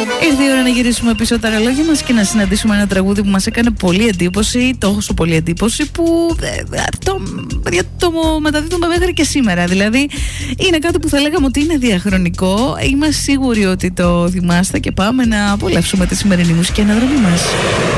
Ήρθε η ώρα να γυρίσουμε πίσω τα ρολόγια μας και να συναντήσουμε ένα τραγούδι που μας έκανε πολύ εντύπωση, τόσο πολύ εντύπωση που το μεταδίδουμε μέχρι και σήμερα. Δηλαδή είναι κάτι που θα λέγαμε ότι είναι διαχρονικό. Είμαι σίγουρη ότι το θυμάστε και πάμε να απολαύσουμε τη σημερινή μουσική αναδρομή μας.